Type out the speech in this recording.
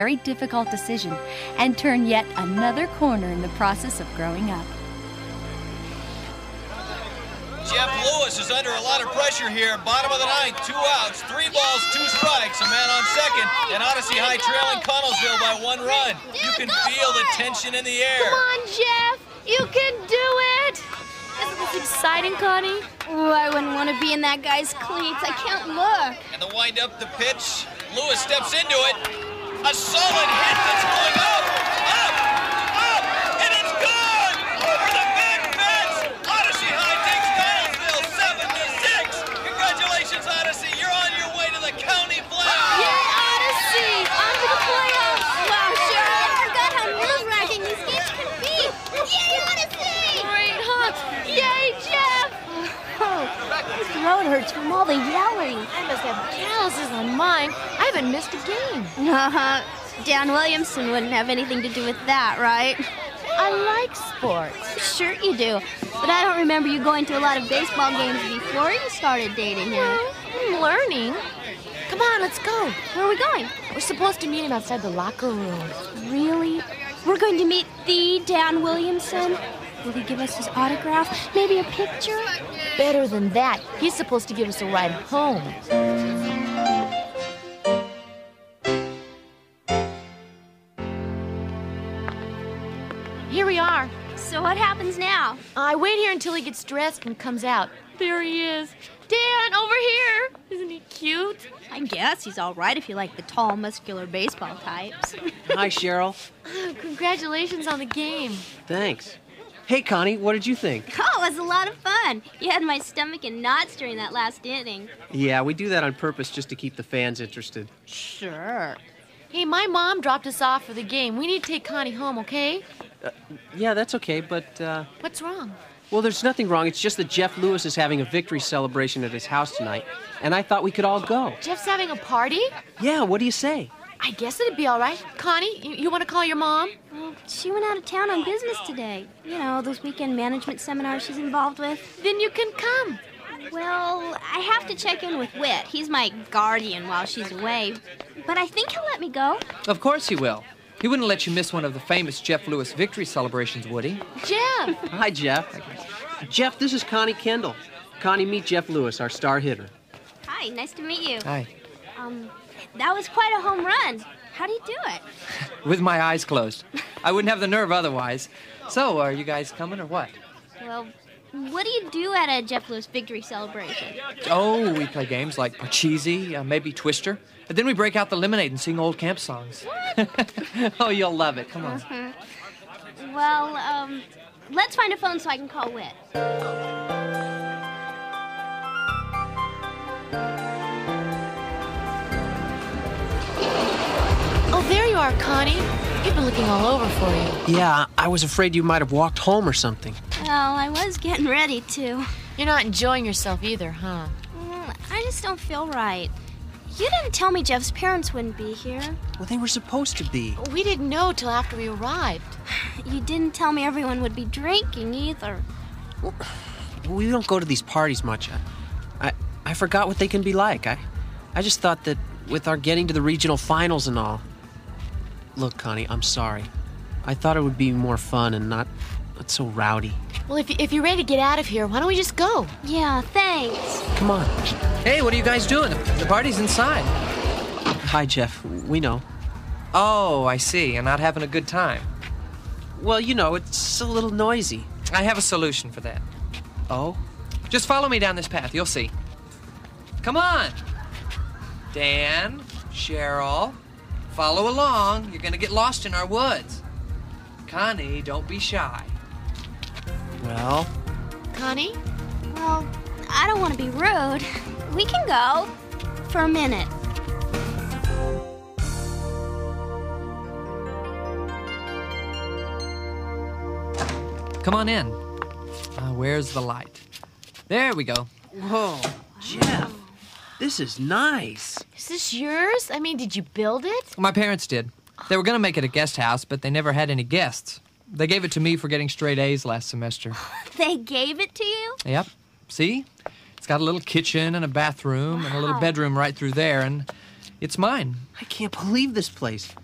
very difficult decision and turn yet another corner in the process of growing up. Jeff Lewis is under a lot of pressure here. Bottom of the ninth, 2 outs, 3 balls, 2 strikes, a man on second, and Odyssey High trailing Connellsville by 1 run. You can feel the tension in the air. Come on, Jeff. You can do it. Isn't this exciting, Connie? Oh, I wouldn't want to be in that guy's cleats. I can't look. And the wind up the pitch. Lewis steps into it. A solid hit that's going up, and it's gone over the big fence. Odyssey High takes Connellsville 7-6. Congratulations, Odyssey. You're on your way to the county flag. Yay, Odyssey! On to the playoffs. Wow, Cheryl, I forgot how nerve-wracking these games can be. Yay, Odyssey! Great, huh? Yay, Jeff! Oh, his throat hurts from all the yelling. I must have calluses on mine. I haven't missed a game. Uh-huh. Dan Williamson wouldn't have anything to do with that, right? I like sports. Sure you do. But I don't remember you going to a lot of baseball games before you started dating him. I'm learning. Come on, let's go. Where are we going? We're supposed to meet him outside the locker room. Really? We're going to meet the Dan Williamson? Will he give us his autograph? Maybe a picture? Better than that, he's supposed to give us a ride home. Here we are. So what happens now? I wait here until he gets dressed and comes out. There he is. Dan, over here. Isn't he cute? I guess he's all right if you like the tall, muscular baseball types. Hi, Cheryl. Congratulations on the game. Thanks. Hey, Connie, what did you think? Oh, it was a lot of fun. You had my stomach in knots during that last inning. Yeah, we do that on purpose just to keep the fans interested. Sure. Hey, my mom dropped us off for the game. We need to take Connie home, okay? Yeah, that's okay, but, What's wrong? well, there's nothing wrong. It's just that Jeff Lewis is having a victory celebration at his house tonight, and I thought we could all go. Jeff's having a party? Yeah, what do you say? I guess it'd be all right. Connie, you want to call your mom? Well, she went out of town on business today. You know, those weekend management seminars she's involved with. Then you can come. Well, I have to check in with Whit. He's my guardian while she's away. But I think he'll let me go. Of course he will. He wouldn't let you miss one of the famous Jeff Lewis victory celebrations, would he? Jeff! Hi, Jeff. Jeff, this is Connie Kendall. Connie, meet Jeff Lewis, our star hitter. Hi, nice to meet you. Hi. That was quite a home run. How do you do it? With my eyes closed. I wouldn't have the nerve otherwise. So, are you guys coming or what? Well, what do you do at a Jeff Lewis victory celebration? Oh, we play games like Parcheesi, maybe Twister. And then we break out the lemonade and sing old camp songs. Oh, you'll love it. Come on. Well, let's find a phone so I can call Whit. Oh, there you are, Connie. We've been looking all over for you. Yeah, I was afraid you might have walked home or something. Well, I was getting ready to. You're not enjoying yourself either, huh? I just don't feel right. You didn't tell me Jeff's parents wouldn't be here. Well, they were supposed to be. We didn't know till after we arrived. You didn't tell me everyone would be drinking either. Well, we don't go to these parties much. I forgot what they can be like. I just thought that with our getting to the regional finals and all. Look, Connie, I'm sorry. I thought it would be more fun and not so rowdy. Well, if you're ready to get out of here, why don't we just go? Yeah, thanks. Come on. Hey, what are you guys doing? The party's inside. Hi, Jeff. We know. Oh, I see. You're not having a good time. Well, you know, it's a little noisy. I have a solution for that. Oh? Just follow me down this path. You'll see. Come on. Dan, Cheryl, follow along. You're going to get lost in our woods. Connie, don't be shy. Well? Connie? Well, I don't want to be rude. We can go. For a minute. Come on in. Where's the light? There we go. Whoa, Jeff. This is nice. Is this yours? I mean, did you build it? My parents did. They were going to make it a guest house, but they never had any guests. They gave it to me for getting straight A's last semester. They gave it to you? Yep. See? It's got a little kitchen and a bathroom and a little bedroom right through there, and it's mine. I can't believe this place.